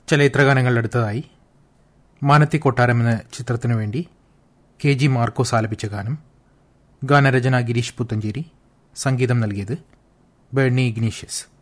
ചലച്ചിത്രഗാനങ്ങൾ അടുത്തതായി മാനത്തി കൊട്ടാരം എന്ന ചിത്രത്തിനു വേണ്ടി KG മാർക്കോസ് ആലപിച്ച ഗാനം. ഗാനരചന ഗിരീഷ് പുത്തഞ്ചേരി, സംഗീതം നൽകിയത് ബെർണി ഇഗ്നീഷ്യസ്.